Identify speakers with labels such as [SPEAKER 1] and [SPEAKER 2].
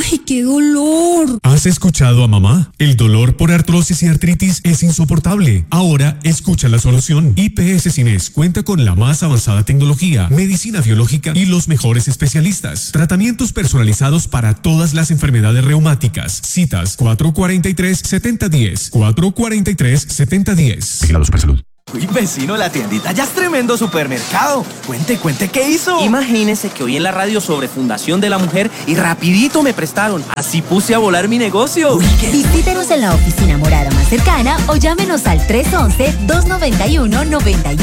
[SPEAKER 1] ¡Ay, qué dolor!
[SPEAKER 2] ¿Has escuchado a mamá? El dolor por artrosis y artritis es insoportable. Ahora escucha la solución. IPS Cines cuenta con la más avanzada tecnología, medicina biológica y los mejores especialistas. Tratamientos personalizados para todas las enfermedades reumáticas. Citas 443-7010. 443-7010.
[SPEAKER 3] Vigilado Supersalud.
[SPEAKER 4] Uy, vecino, la tiendita ya es tremendo supermercado. Cuente qué hizo.
[SPEAKER 5] Imagínese que oí en la radio sobre Fundación de la Mujer y rapidito me prestaron. Así puse a volar mi negocio.
[SPEAKER 4] Uy,
[SPEAKER 6] Visítenos en la oficina morada más cercana o llámenos al 311-291-91.